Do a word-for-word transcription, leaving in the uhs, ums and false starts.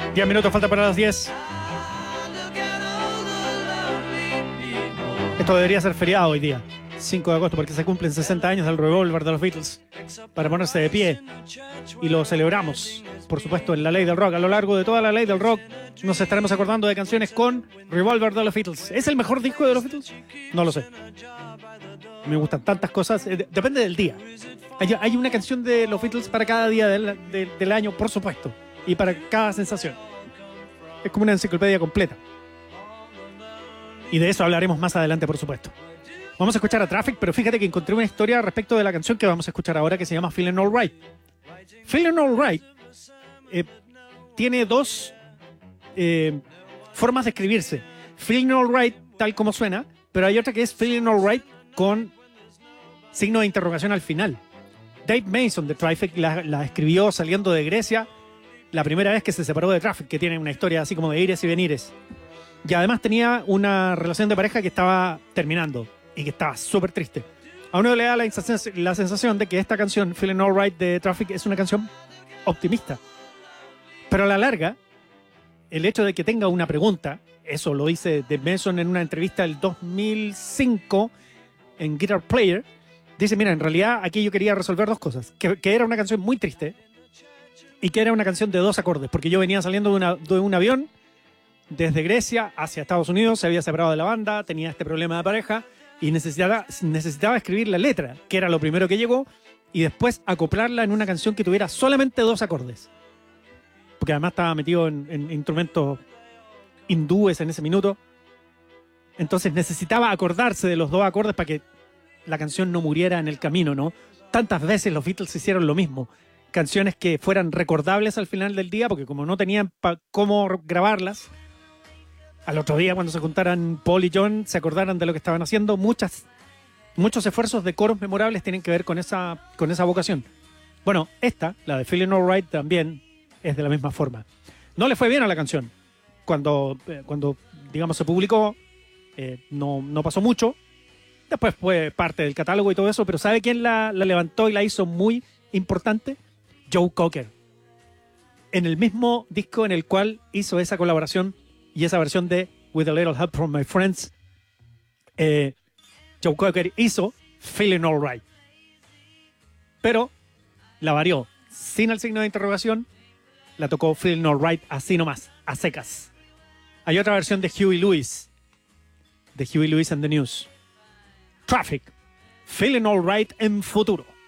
diez minutos falta para las diez. Esto debería ser feriado hoy día, cinco de agosto, porque se cumplen sesenta años del Revolver de los Beatles, para ponerse de pie. Y lo celebramos, por supuesto, en la Ley del Rock. A lo largo de toda la Ley del Rock nos estaremos acordando de canciones con Revolver de los Beatles. ¿Es el mejor disco de los Beatles? No lo sé. Me gustan tantas cosas. Depende del día. Hay, hay una canción de los Beatles para cada día del, de, del año, por supuesto. Y para cada sensación. Es como una enciclopedia completa. Y de eso hablaremos más adelante, por supuesto. Vamos a escuchar a Traffic, pero fíjate que encontré una historia respecto de la canción que vamos a escuchar ahora, que se llama Feeling Alright. Feeling Alright eh, tiene dos eh, formas de escribirse. Feeling Alright, tal como suena, pero hay otra que es Feeling Alright con signo de interrogación al final. Dave Mason de Traffic la, la escribió saliendo de Grecia la primera vez que se separó de Traffic, que tiene una historia así como de ires y venires. Y además tenía una relación de pareja que estaba terminando y que estaba súper triste. A uno le da la, la sensación de que esta canción, Feeling Alright de Traffic, es una canción optimista. Pero a la larga, el hecho de que tenga una pregunta, eso lo dice Dave Mason en una entrevista del dos mil cinco en Guitar Player, dice, mira, en realidad aquí yo quería resolver dos cosas. Que, que era una canción muy triste y que era una canción de dos acordes, porque yo venía saliendo de, una, de un avión desde Grecia hacia Estados Unidos, se había separado de la banda, tenía este problema de pareja y necesitaba, necesitaba escribir la letra, que era lo primero que llegó, y después acoplarla en una canción que tuviera solamente dos acordes. Porque además estaba metido en, en instrumentos hindúes en ese minuto. Entonces necesitaba acordarse de los dos acordes para que la canción no muriera en el camino, ¿no? Tantas veces los Beatles hicieron lo mismo. Canciones que fueran recordables al final del día, porque como no tenían pa- cómo grabarlas, al otro día cuando se juntaran Paul y John se acordaran de lo que estaban haciendo. Muchas, muchos esfuerzos de coros memorables tienen que ver con esa, con esa vocación. Bueno, esta, la de Feeling Alright, también es de la misma forma. No le fue bien a la canción. Cuando, eh, cuando digamos, se publicó, eh, no, no pasó mucho. Después fue parte del catálogo y todo eso, pero ¿sabe quién la, la levantó y la hizo muy importante? Joe Cocker. En el mismo disco en el cual hizo esa colaboración y esa versión de With a Little Help from My Friends, eh, Joe Cocker hizo Feeling Alright. Pero la varió sin el signo de interrogación, la tocó Feeling Alright así nomás, a secas. Hay otra versión de Huey Lewis, de Huey Lewis and the News. Traffic, Feeling Alright en futuro.